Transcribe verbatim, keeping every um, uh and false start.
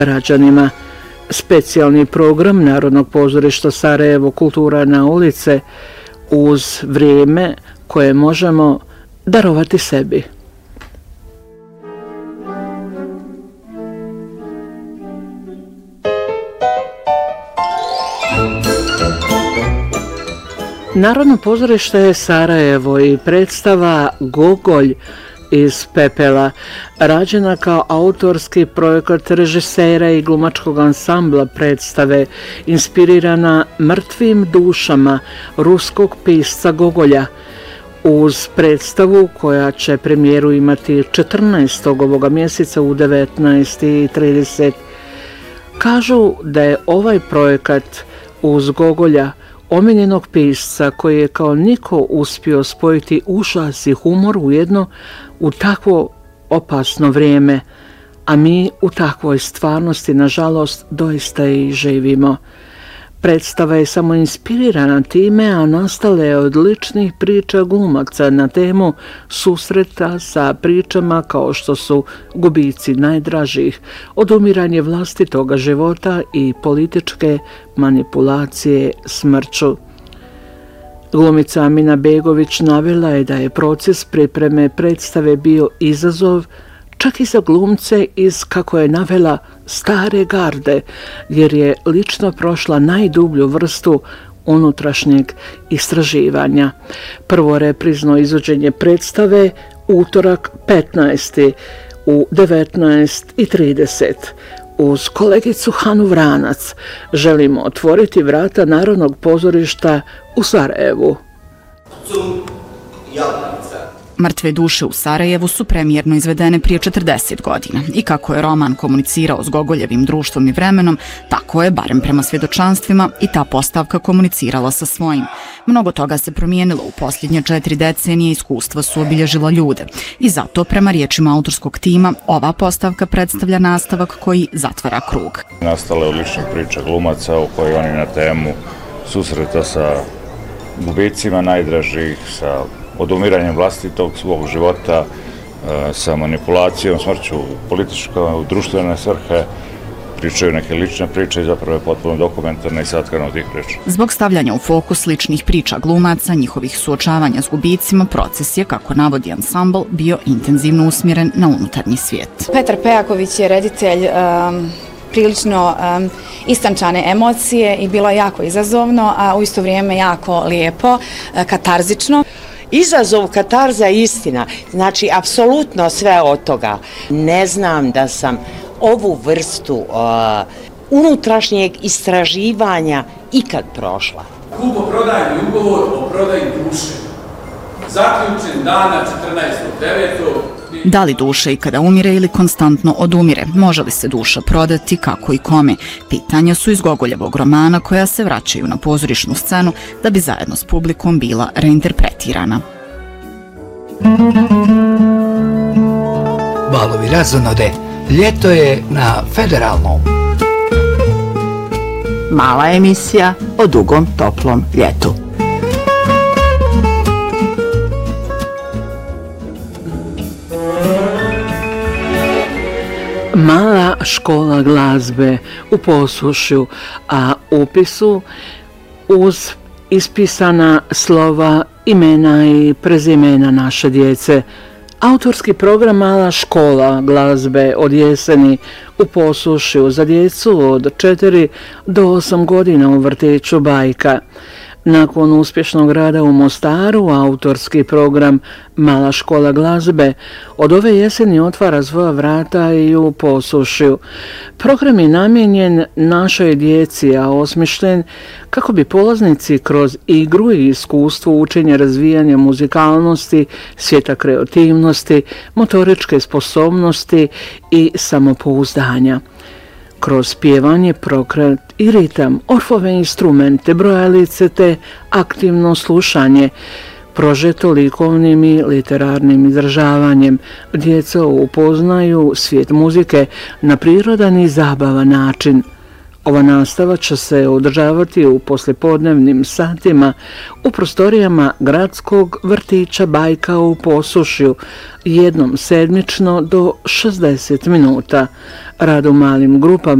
građanima. Specijalni program Narodnog pozorišta Sarajevo Kultura na ulice uz vrijeme koje možemo darovati sebi. Narodno pozorište Sarajevo i predstava Gogolj iz pepela, rađena kao autorski projekat režisera i glumačkog ansambla predstave, inspirirana mrtvim dušama ruskog pisca Gogolja, uz predstavu koja će premijeru imati četrnaestog ovoga mjeseca u devetnaest i trideset. Kažu da je ovaj projekat uz Gogolja, omiljenog pisca koji je kao niko uspio spojiti užas i humor u jedno u takvo opasno vrijeme, a mi u takvoj stvarnosti, nažalost, doista i živimo. Predstava je samo inspirirana time, a nastala je od ličnih priča glumaca na temu susreta sa pričama kao što su gubici najdražih, odumiranje vlastitoga života i političke manipulacije smrću. Glumica Amina Begović navela je da je proces pripreme predstave bio izazov čak i za glumce iz, kako je navela, stare garde, jer je lično prošla najdublju vrstu unutrašnjeg istraživanja. Prvo reprizno izvođenje predstave utorak petnaesti u devetnaest i trideset. Uz kolegicu Hanu Vranac želimo otvoriti vrata Narodnog pozorišta u Sarajevu. Mrtve duše u Sarajevu su premijerno izvedene prije četrdeset godina i kako je roman komunicirao s Gogoljevim društvom i vremenom, tako je, barem prema svjedočanstvima, i ta postavka komunicirala sa svojim. Mnogo toga se promijenilo u posljednje četiri decenije, iskustva su obilježila ljude i zato, prema riječima autorskog tima, ova postavka predstavlja nastavak koji zatvara krug. Nastala je od ličnih priča glumaca u kojoj oni na temu susreta sa gubicima najdražih, sa odumiranjem vlastitog svog života, sa manipulacijom, smrću političke, u društvene svrhe, pričaju neke lične priče i zapravo je potpuno dokumentarna i satkana od tih priča. Zbog stavljanja u fokus ličnih priča glumaca, njihovih suočavanja s gubicima, proces je, kako navodi ansambl, bio intenzivno usmjeren na unutarnji svijet. Petar Pejaković je reditelj um, prilično um, istančane emocije i bilo je jako izazovno, a u isto vrijeme jako lijepo, uh, katarzično. Izazov, katarza, istina. Znači, apsolutno sve od toga. Ne znam da sam ovu vrstu uh, unutrašnjeg istraživanja ikad prošla. Kupoprodajni ugovor o prodaji duše. Zaključen dana četrnaestog devetog Da li duša ikada umire ili konstantno odumire? Može li se duša prodati, kako i kome? Pitanja su iz Gogoljevog romana koja se vraćaju na pozorišnu scenu da bi zajedno s publikom bila reinterpretirana. Balovi razonode. Ljeto je na Federalnom. Mala emisija o dugom, toplom ljetu. Mala škola glazbe u Posušju, a upisu uz ispisana slova, imena i prezimena naše djece. Autorski program Mala škola glazbe od jeseni u Posušju za djecu od četiri do osam godina u vrtiću Bajka. Nakon uspješnog rada u Mostaru, autorski program Mala škola glazbe od ove jeseni otvara svoja vrata i u Posušju. Program je namijenjen našoj djeci, a osmišljen kako bi polaznici kroz igru i iskustvo učenja razvijanja muzikalnosti, svijeta kreativnosti, motoričke sposobnosti i samopouzdanja. Kroz pjevanje, prokret i ritam, orfove instrumente, brojalice te aktivno slušanje, prožeto likovnim i literarnim izražavanjem, djeca upoznaju svijet muzike na prirodan i zabavan način. Ova nastava će se održavati u poslijepodnevnim satima u prostorijama gradskog vrtića Bajka u Posušju, jednom sedmično do šezdeset minuta. Rad u malim grupama